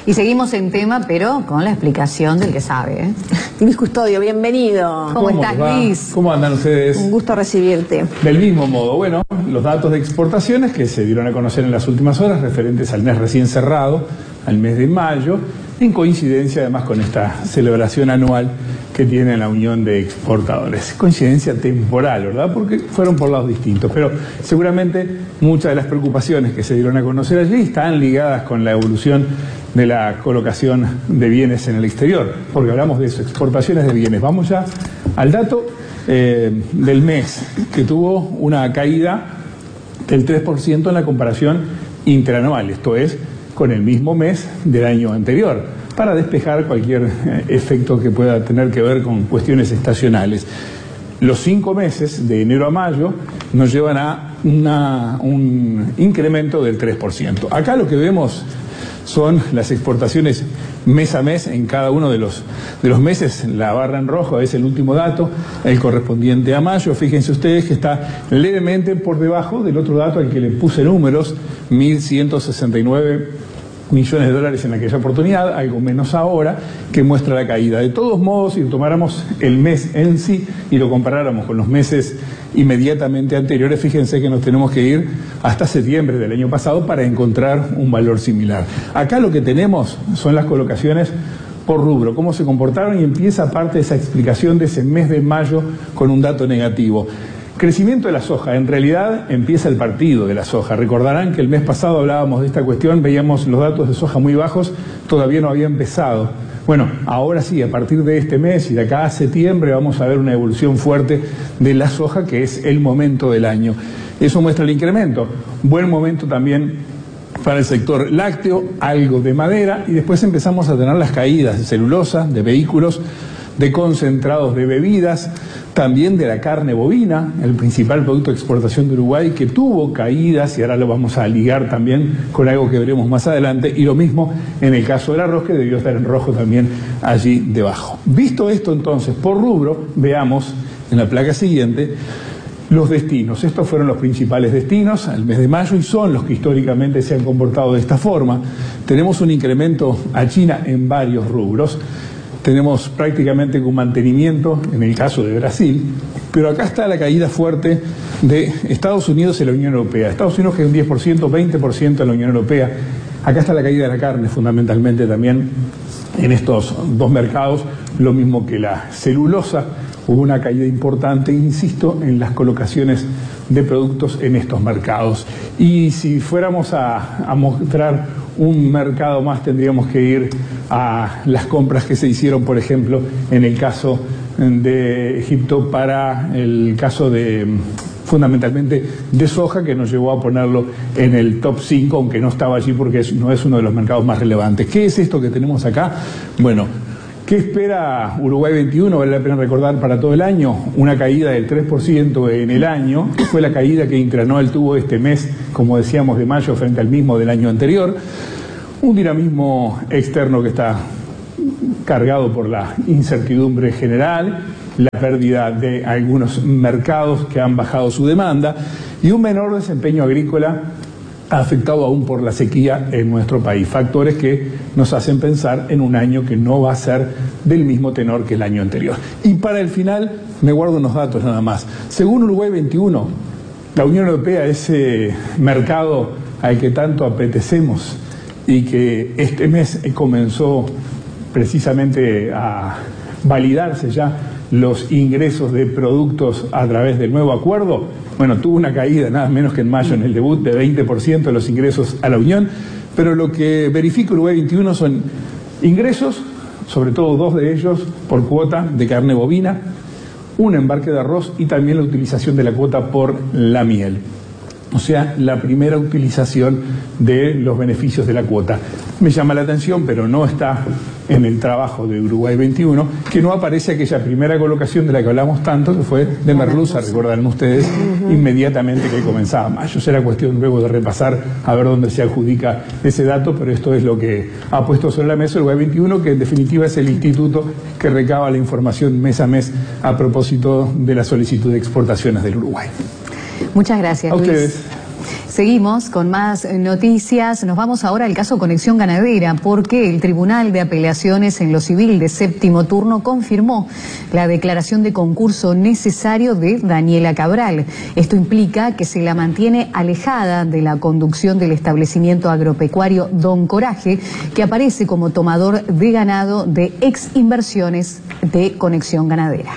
Y seguimos en tema, pero con la explicación del que sabe. Luis Custodio, bienvenido. ¿Cómo estás, Luis? ¿Cómo andan ustedes? Un gusto recibirte. Del mismo modo, bueno, los datos de exportaciones que se dieron a conocer en las últimas horas, referentes al mes recién cerrado, al mes de mayo, en coincidencia además con esta celebración anual que tiene la Unión de Exportadores. Coincidencia temporal, ¿verdad? Porque fueron por lados distintos, pero seguramente muchas de las preocupaciones que se dieron a conocer allí están ligadas con la evolución de la colocación de bienes en el exterior, porque hablamos de eso, exportaciones de bienes. Vamos ya al dato del mes, que tuvo una caída del 3% en la comparación interanual, esto es, con el mismo mes del año anterior, para despejar cualquier efecto que pueda tener que ver con cuestiones estacionales. Los 5 meses, de enero a mayo, nos llevan a un incremento del 3%. Acá lo que vemos son las exportaciones mes a mes en cada uno de los meses. La barra en rojo es el último dato, el correspondiente a mayo. Fíjense ustedes que está levemente por debajo del otro dato al que le puse números, 1.169 millones de dólares en aquella oportunidad, algo menos ahora, que muestra la caída. De todos modos, si tomáramos el mes en sí y lo comparáramos con los meses inmediatamente anteriores, fíjense que nos tenemos que ir hasta septiembre del año pasado para encontrar un valor similar. Acá lo que tenemos son las colocaciones por rubro, cómo se comportaron, y empieza parte de esa explicación de ese mes de mayo con un dato negativo. Crecimiento de la soja, en realidad empieza el partido de la soja. Recordarán que el mes pasado hablábamos de esta cuestión, veíamos los datos de soja muy bajos, todavía no había empezado. Bueno, ahora sí, a partir de este mes y de acá a septiembre vamos a ver una evolución fuerte de la soja, que es el momento del año. Eso muestra el incremento. Buen momento también para el sector lácteo, algo de madera, y después empezamos a tener las caídas de celulosa, de vehículos, de concentrados de bebidas, también de la carne bovina, el principal producto de exportación de Uruguay, que tuvo caídas, y ahora lo vamos a ligar también con algo que veremos más adelante, y lo mismo en el caso del arroz, que debió estar en rojo también allí debajo. Visto esto entonces por rubro, veamos en la placa siguiente los destinos. Estos fueron los principales destinos al mes de mayo y son los que históricamente se han comportado de esta forma. Tenemos un incremento a China en varios rubros. Tenemos prácticamente un mantenimiento en el caso de Brasil, pero acá está la caída fuerte de Estados Unidos y la Unión Europea. Estados Unidos que es un 10%, 20% en la Unión Europea. Acá está la caída de la carne fundamentalmente también en estos dos mercados, lo mismo que la celulosa. Hubo una caída importante, insisto, en las colocaciones de productos en estos mercados. Y si fuéramos a mostrar un mercado más, tendríamos que ir a las compras que se hicieron, por ejemplo, en el caso de Egipto para el caso de, fundamentalmente, de soja, que nos llevó a ponerlo en el top 5, aunque no estaba allí porque no es uno de los mercados más relevantes. ¿Qué es esto que tenemos acá? Bueno, ¿qué espera Uruguay 21? Vale la pena recordar para todo el año, una caída del 3% en el año, que fue la caída que Intranoel tuvo este mes, como decíamos, de mayo frente al mismo del año anterior. Un dinamismo externo que está cargado por la incertidumbre general, la pérdida de algunos mercados que han bajado su demanda y un menor desempeño agrícola afectado aún por la sequía en nuestro país. Factores que nos hacen pensar en un año que no va a ser del mismo tenor que el año anterior. Y para el final me guardo unos datos nada más. Según Uruguay 21, la Unión Europea, ese mercado al que tanto apetecemos y que este mes comenzó precisamente a validarse ya los ingresos de productos a través del nuevo acuerdo, bueno, tuvo una caída nada menos que en mayo en el debut de 20% de los ingresos a la Unión, pero lo que verifica Uruguay 21 son ingresos, sobre todo 2 de ellos por cuota de carne bovina, un embarque de arroz y también la utilización de la cuota por la miel. O sea, la primera utilización de los beneficios de la cuota. Me llama la atención, pero no está en el trabajo de Uruguay 21, que no aparece aquella primera colocación de la que hablamos tanto, que fue de Merluza, recordarán ustedes, inmediatamente que comenzaba mayo. Será cuestión luego de repasar a ver dónde se adjudica ese dato, pero esto es lo que ha puesto sobre la mesa Uruguay 21, que en definitiva es el instituto que recaba la información mes a mes a propósito de la solicitud de exportaciones del Uruguay. Muchas gracias, a Luis. ustedes. Seguimos con más noticias. Nos vamos ahora al caso Conexión Ganadera, porque el Tribunal de Apelaciones en lo Civil de séptimo turno confirmó la declaración de concurso necesario de Daniela Cabral. Esto implica que se la mantiene alejada de la conducción del establecimiento agropecuario Don Coraje, que aparece como tomador de ganado de ex inversiones de Conexión Ganadera.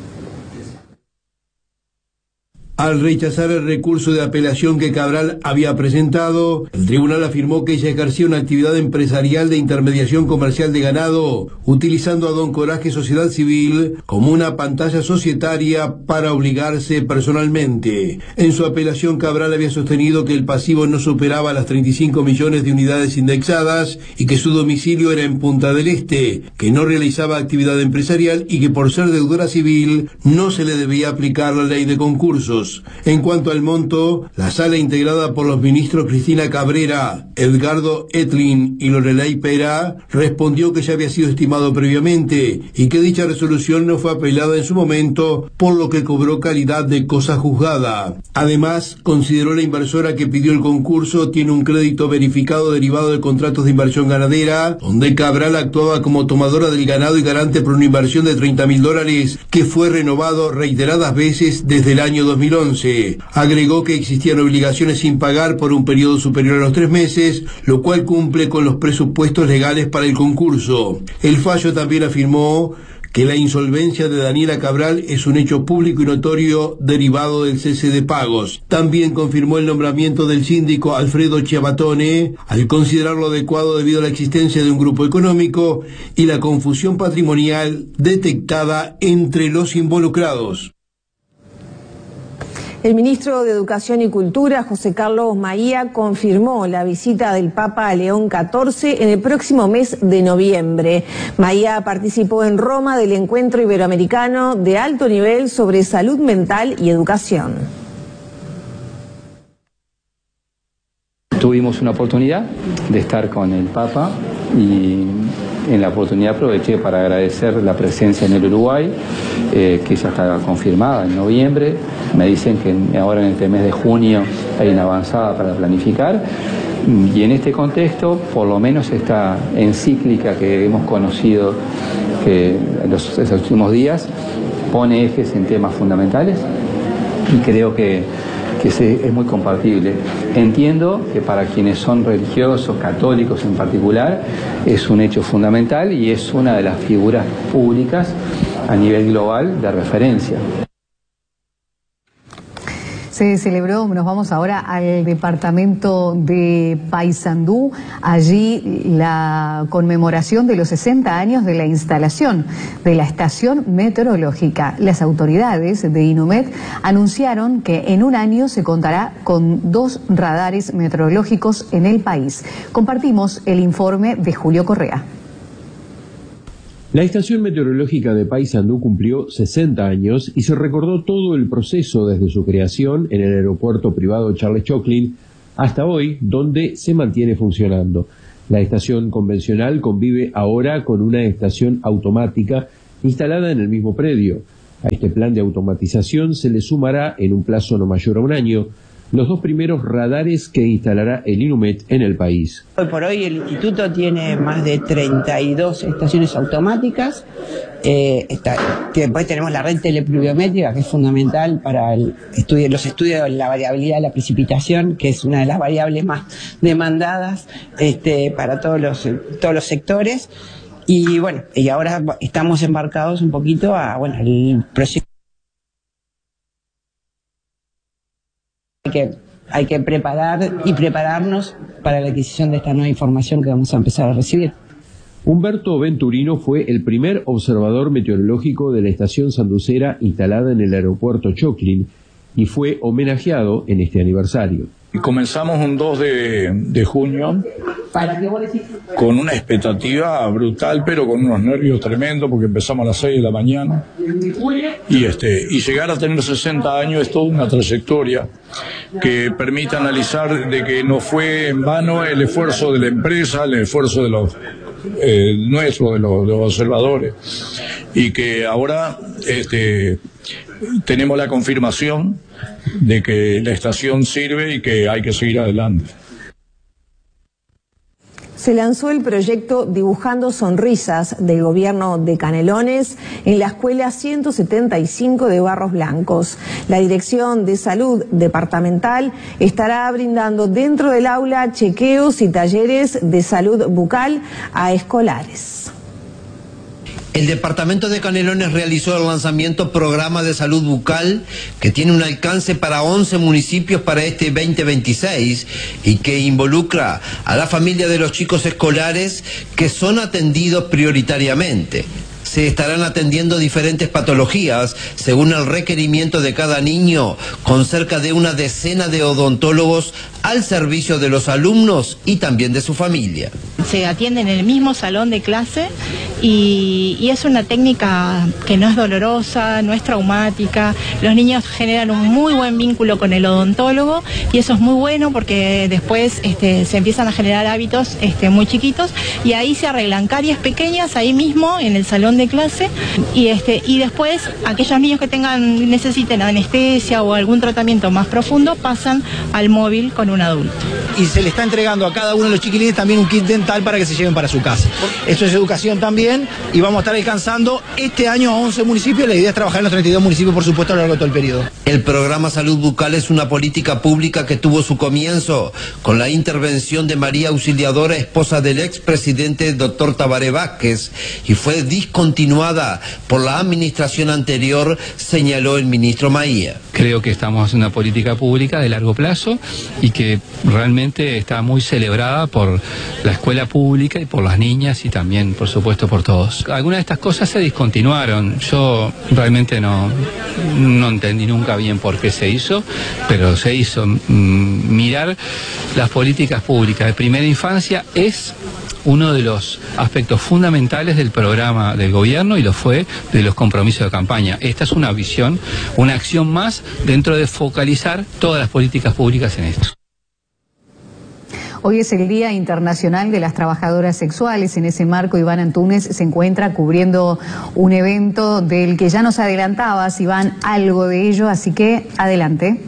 Al rechazar el recurso de apelación que Cabral había presentado, el tribunal afirmó que ella ejercía una actividad empresarial de intermediación comercial de ganado, utilizando a Don Coraje Sociedad Civil como una pantalla societaria para obligarse personalmente. En su apelación, Cabral había sostenido que el pasivo no superaba las 35 millones de unidades indexadas y que su domicilio era en Punta del Este, que no realizaba actividad empresarial y que por ser deudora civil no se le debía aplicar la ley de concursos. En cuanto al monto, la sala integrada por los ministros Cristina Cabrera, Edgardo Etlin y Loreley Pera respondió que ya había sido estimado previamente y que dicha resolución no fue apelada en su momento, por lo que cobró calidad de cosa juzgada. Además, consideró la inversora que pidió el concurso tiene un crédito verificado derivado de contratos de inversión ganadera, donde Cabral actuaba como tomadora del ganado y garante por una inversión de $30.000 que fue renovado reiteradas veces desde el año 2011. Agregó que existían obligaciones sin pagar por un periodo superior a los 3 meses, lo cual cumple con los presupuestos legales para el concurso. El fallo también afirmó que la insolvencia de Daniela Cabral es un hecho público y notorio derivado del cese de pagos. También confirmó el nombramiento del síndico Alfredo Chiabatone, al considerarlo adecuado debido a la existencia de un grupo económico y la confusión patrimonial detectada entre los involucrados. El ministro de Educación y Cultura, José Carlos Maía, confirmó la visita del Papa a León XIV en el próximo mes de noviembre. Maía participó en Roma del encuentro iberoamericano de alto nivel sobre salud mental y educación. Tuvimos una oportunidad de estar con el Papa y en la oportunidad aproveché para agradecer la presencia en el Uruguay, que ya está confirmada en noviembre. Me dicen que ahora en este mes de junio hay una avanzada para planificar. Y en este contexto, por lo menos esta encíclica que hemos conocido que en los últimos días pone ejes en temas fundamentales y creo que es muy compartible. Entiendo que para quienes son religiosos, católicos en particular, es un hecho fundamental y es una de las figuras públicas a nivel global de referencia. Se celebró, nos vamos ahora al departamento de Paysandú, allí la conmemoración de los 60 años de la instalación de la estación meteorológica. Las autoridades de Inumet anunciaron que en un año se contará con 2 radares meteorológicos en el país. Compartimos el informe de Julio Correa. La estación meteorológica de Paysandú cumplió 60 años y se recordó todo el proceso desde su creación en el aeropuerto privado Charles Choplin hasta hoy, donde se mantiene funcionando. La estación convencional convive ahora con una estación automática instalada en el mismo predio. A este plan de automatización se le sumará, en un plazo no mayor a un año, los 2 primeros radares que instalará el Inumet en el país. Hoy por hoy el instituto tiene más de 32 estaciones automáticas. Después tenemos la red telepluviométrica, que es fundamental para los estudios de la variabilidad de la precipitación, que es una de las variables más demandadas para todos los sectores. Y bueno, y ahora estamos embarcados un poquito al proyecto. Hay que preparar y prepararnos para la adquisición de esta nueva información que vamos a empezar a recibir. Humberto Venturino fue el primer observador meteorológico de la estación sanducera instalada en el aeropuerto Choplin y fue homenajeado en este aniversario. Comenzamos un 2 de junio con una expectativa brutal, pero con unos nervios tremendos, porque empezamos a las 6 de la mañana y llegar a tener 60 años es toda una trayectoria que permite analizar de que no fue en vano el esfuerzo de la empresa, el esfuerzo de los nuestro, de los observadores, y que ahora tenemos la confirmación de que la estación sirve y que hay que seguir adelante. Se lanzó el proyecto Dibujando Sonrisas del gobierno de Canelones en la escuela 175 de Barros Blancos. La Dirección de Salud Departamental estará brindando dentro del aula chequeos y talleres de salud bucal a escolares. El departamento de Canelones realizó el lanzamiento Programa de Salud Bucal, que tiene un alcance para 11 municipios para este 2026 y que involucra a la familia de los chicos escolares que son atendidos prioritariamente. Se estarán atendiendo diferentes patologías según el requerimiento de cada niño, con cerca de una decena de odontólogos al servicio de los alumnos y también de su familia. Se atiende en el mismo salón de clase y es una técnica que no es dolorosa, no es traumática. Los niños generan un muy buen vínculo con el odontólogo y eso es muy bueno porque después se empiezan a generar hábitos muy chiquitos y ahí se arreglan caries pequeñas ahí mismo en el salón de clase y después aquellos niños que necesiten anestesia o algún tratamiento más profundo pasan al móvil con un adulto. Y se le está entregando a cada uno de los chiquilines también un kit dental para que se lleven para su casa. Esto es educación también y vamos a estar alcanzando este año a 11 municipios. La idea es trabajar en los 32 municipios, por supuesto, a lo largo de todo el periodo. El programa Salud Bucal es una política pública que tuvo su comienzo con la intervención de María Auxiliadora, esposa del expresidente Dr. Tabaré Vázquez, y fue discontinuada por la administración anterior, señaló el ministro Maía. Creo que estamos haciendo una política pública de largo plazo y que realmente está muy celebrada por la escuela pública y por las niñas y también, por supuesto, por todos. Algunas de estas cosas se discontinuaron. Yo realmente no entendí nunca bien por qué se hizo, pero se hizo. Mirar las políticas públicas de primera infancia es uno de los aspectos fundamentales del programa del gobierno y lo fue de los compromisos de campaña. Esta es una visión, una acción más dentro de focalizar todas las políticas públicas en esto. Hoy es el Día Internacional de las Trabajadoras Sexuales. En ese marco, Iván Antúnez se encuentra cubriendo un evento del que ya nos adelantabas, Iván, algo de ello, así que adelante.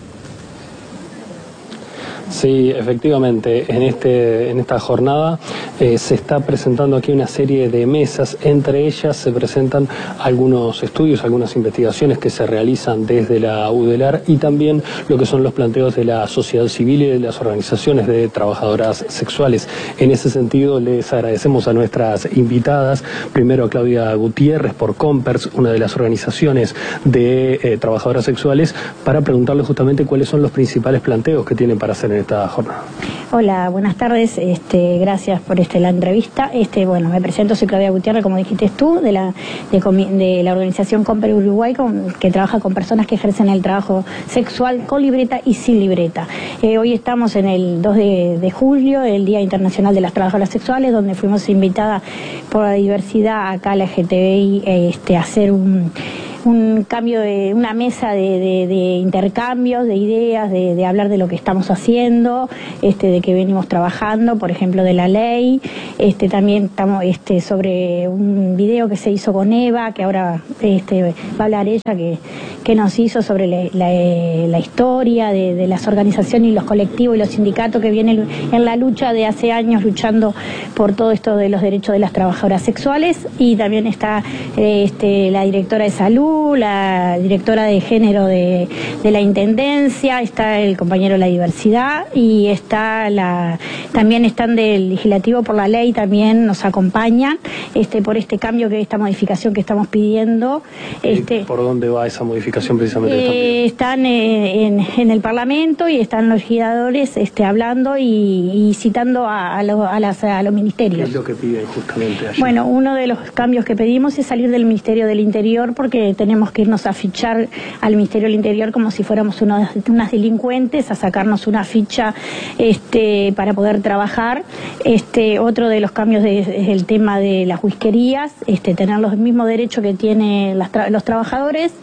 Sí, efectivamente, en esta jornada se está presentando aquí una serie de mesas. Entre ellas se presentan algunos estudios, algunas investigaciones que se realizan desde la UDELAR y también lo que son los planteos de la sociedad civil y de las organizaciones de trabajadoras sexuales. En ese sentido, les agradecemos a nuestras invitadas, primero a Claudia Gutiérrez por Compers, una de las organizaciones de trabajadoras sexuales, para preguntarle justamente cuáles son los principales planteos que tienen para hacer en esta jornada. Hola, buenas tardes, gracias por la entrevista. Bueno, me presento, soy Claudia Gutiérrez, como dijiste tú, de la organización Comper Uruguay, que trabaja con personas que ejercen el trabajo sexual con libreta y sin libreta. Hoy estamos en el 2 de julio, el Día Internacional de las Trabajadoras Sexuales, donde fuimos invitadas por la diversidad acá a la LGTBI a hacer un cambio de una mesa de intercambios, de ideas, de hablar de lo que estamos haciendo, de que venimos trabajando, por ejemplo, de la ley. También estamos sobre un video que se hizo con Eva, que ahora va a hablar ella, que nos hizo sobre la historia de las organizaciones y los colectivos y los sindicatos que vienen en la lucha de hace años luchando por todo esto de los derechos de las trabajadoras sexuales. Y también está la directora de salud, la directora de género de la Intendencia, está el compañero de la diversidad y también están del legislativo por la ley, también nos acompañan por este cambio, esta modificación que estamos pidiendo. ¿Por dónde va esa modificación precisamente? Están en el Parlamento y están los legisladores hablando y citando a los ministerios. ¿Qué es lo que piden justamente allí? Bueno, uno de los cambios que pedimos es salir del Ministerio del Interior porque tenemos que irnos a fichar al Ministerio del Interior como si fuéramos unas delincuentes, a sacarnos una ficha para poder trabajar. Otro de los cambios es el tema de las whiskerías, tener los mismos derechos que tienen los trabajadores,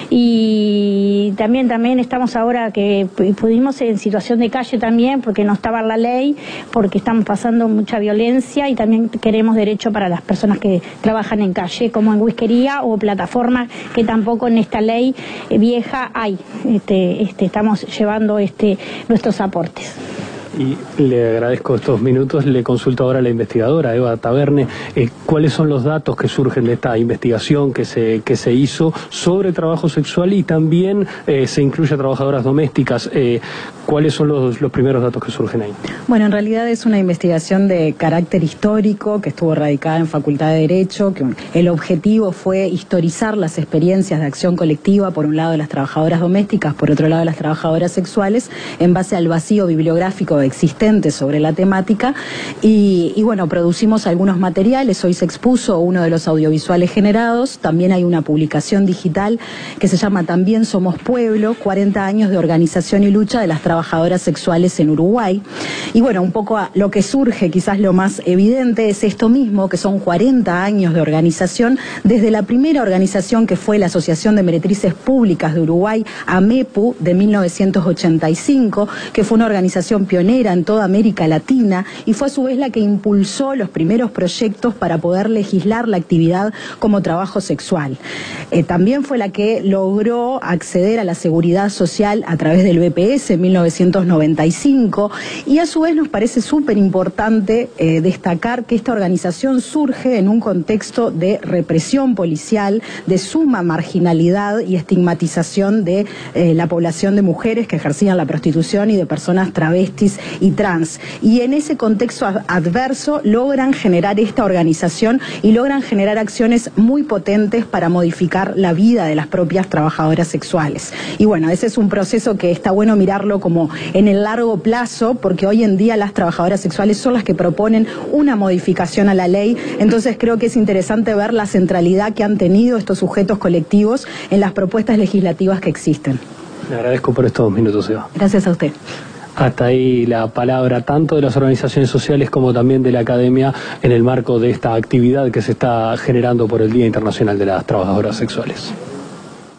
y también estamos ahora que pudimos en situación de calle también, porque no estaba en la ley, porque estamos pasando mucha violencia, y también queremos derecho para las personas que trabajan en calle, como en whiskería o plataformas, que tampoco en esta ley vieja hay. Estamos llevando nuestros aportes. Y le agradezco estos minutos. Le consulto ahora a la investigadora Eva Taverne, cuáles son los datos que surgen de esta investigación que se hizo sobre trabajo sexual, y también se incluye a trabajadoras domésticas. ¿Cuáles son los primeros datos que surgen ahí? Bueno, en realidad es una investigación de carácter histórico que estuvo radicada en Facultad de Derecho, que el objetivo fue historizar las experiencias de acción colectiva, por un lado de las trabajadoras domésticas, por otro lado de las trabajadoras sexuales, en base al vacío bibliográfico existente sobre la temática, y bueno, producimos algunos materiales. Hoy se expuso uno de los audiovisuales generados. También hay una publicación digital que se llama También Somos Pueblo, 40 años de organización y lucha de las trabajadoras sexuales en Uruguay. Y bueno, un poco lo que surge, quizás lo más evidente, es esto mismo, que son 40 años de organización, desde la primera organización, que fue la Asociación de Meretrices Públicas de Uruguay, AMEPU, de 1985, que fue una organización pionera en toda América Latina, y fue a su vez la que impulsó los primeros proyectos para poder legislar la actividad como trabajo sexual. También fue la que logró acceder a la seguridad social a través del BPS en 1995, y a su vez nos parece súper importante destacar que esta organización surge en un contexto de represión policial, de suma marginalidad y estigmatización de la población de mujeres que ejercían la prostitución y de personas travestis y trans. Y en ese contexto adverso logran generar esta organización y logran generar acciones muy potentes para modificar la vida de las propias trabajadoras sexuales. Y bueno, ese es un proceso que está bueno mirarlo como en el largo plazo, porque hoy en día las trabajadoras sexuales son las que proponen una modificación a la ley. Entonces creo que es interesante ver la centralidad que han tenido estos sujetos colectivos en las propuestas legislativas que existen. Le agradezco por estos minutos, Eva. Gracias a usted. Hasta ahí la palabra tanto de las organizaciones sociales como también de la academia en el marco de esta actividad que se está generando por el Día Internacional de las Trabajadoras Sexuales.